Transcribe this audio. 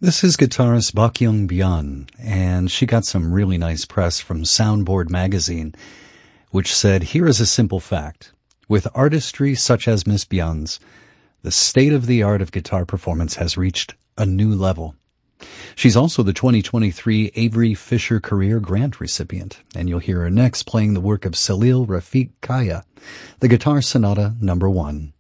This is guitarist Baekhyun Byun, and she got some really nice press from Soundboard magazine, which said, "Here is a simple fact. With artistry such as Miss Byun's, the state-of-the-art of guitar performance has reached a new level." She's also the 2023 Avery Fisher Career Grant recipient, and you'll hear her next playing the work of Salil Rafiq Kaya, the Guitar Sonata No. 1.